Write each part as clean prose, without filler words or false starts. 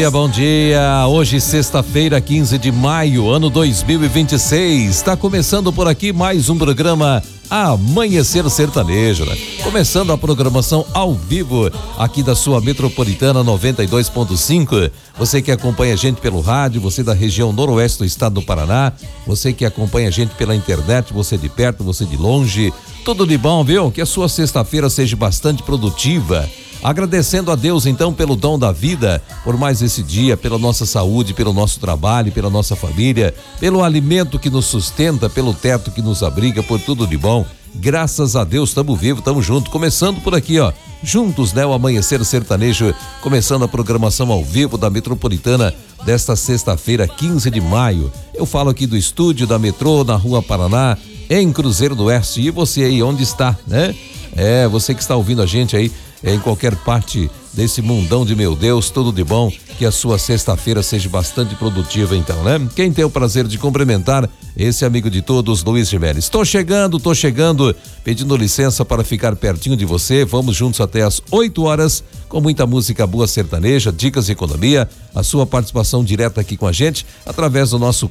Bom dia, hoje sexta-feira, 15 de maio, ano 2026, está começando por aqui mais um programa Amanhecer Sertanejo, né? Começando a programação ao vivo aqui da sua Metropolitana 92.5, você que acompanha a gente pelo rádio, você da região noroeste do estado do Paraná, você que acompanha a gente pela internet, você de perto, você de longe, tudo de bom, viu? Que a sua sexta-feira seja bastante produtiva. Agradecendo a Deus então pelo dom da vida, por mais esse dia, pela nossa saúde, pelo nosso trabalho, pela nossa família, pelo alimento que nos sustenta, pelo teto que nos abriga, por tudo de bom. Graças a Deus, estamos vivos, estamos juntos, começando por aqui, ó, juntos, né, o Amanhecer Sertanejo, começando a programação ao vivo da Metropolitana desta sexta-feira, 15 de maio. Eu falo aqui do estúdio da Metrô, na Rua Paraná, em Cruzeiro do Oeste. E você aí, onde está, né? Você que está ouvindo a gente aí, em qualquer parte desse mundão de meu Deus, tudo de bom, que a sua sexta-feira seja bastante produtiva então, né? Quem tem o prazer de cumprimentar, esse amigo de todos, Luiz Gimenez. Tô chegando, pedindo licença para ficar pertinho de você, vamos juntos até às 8 horas, com muita música boa sertaneja, dicas de economia, a sua participação direta aqui com a gente, através do nosso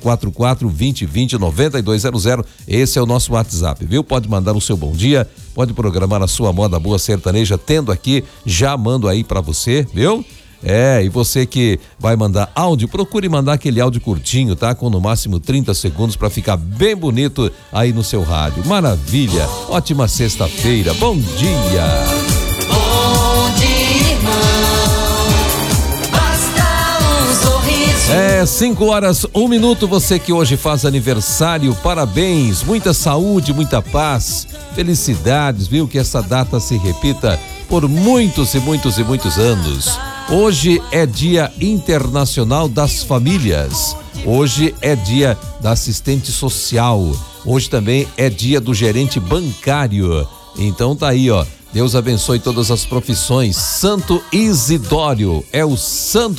44-2020-9200, esse é o nosso WhatsApp, viu? Pode mandar o seu bom dia, pode programar a sua moda boa sertaneja, tendo aqui, já mando aí pra você, viu? E você que vai mandar áudio, procure mandar aquele áudio curtinho, tá? Com no máximo 30 segundos pra ficar bem bonito aí no seu rádio. Maravilha! Ótima sexta-feira, bom dia! Bom dia, irmão. Basta um sorriso. 5 horas, 1 minuto, você que hoje faz aniversário, parabéns, muita saúde, muita paz, felicidades, viu? Que essa data se repita por muitos e muitos e muitos anos. Hoje é Dia Internacional das Famílias. Hoje é dia da assistente social. Hoje também é dia do gerente bancário. Então tá aí, ó. Deus abençoe todas as profissões. Santo Isidório é o santo